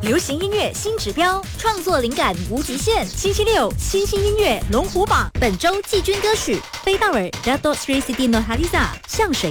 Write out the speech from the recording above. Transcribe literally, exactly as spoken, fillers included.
流行音乐新指标，创作灵感无极限。星期六，新兴音乐龙虎榜，本周季军歌曲《飞道尔 Dato Sri Siti Nurhaliza 向水